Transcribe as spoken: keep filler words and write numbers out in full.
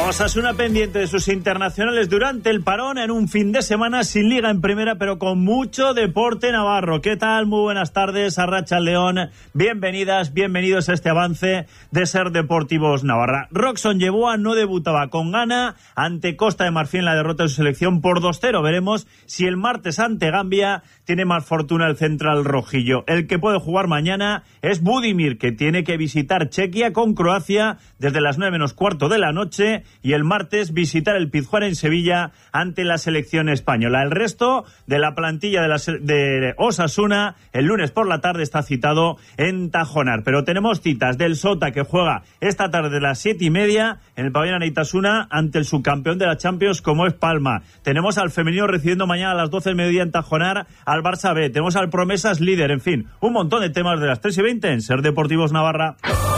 Osasuna pendiente de sus internacionales durante el parón en un fin de semana sin liga en primera, pero con mucho deporte navarro. ¿Qué tal? Muy buenas tardes, Arratsaldeon. Bienvenidas, bienvenidos a este avance de Ser Deportivos Navarra. Roxon Yeboah no debutaba con gana ante Costa de Marfil en la derrota de su selección por dos cero. Veremos si el martes ante Gambia tiene más fortuna el central rojillo. El que puede jugar mañana es Budimir, que tiene que visitar Chequia con Croacia desde las nueve menos cuarto de la noche, y el martes visitar el Pizjuán en Sevilla ante la selección española. El resto de la plantilla de, la, de Osasuna el lunes por la tarde está citado en Tajonar. Pero tenemos citas del Sota, que juega esta tarde a las siete y media en el pabellón Anaitasuna ante el subcampeón de la Champions como es Palma. Tenemos al femenino recibiendo mañana a las doce del mediodía en Tajonar al Barça B. Tenemos al Promesas líder. En fin, un montón de temas de las tres y veinte en Ser Deportivos Navarra.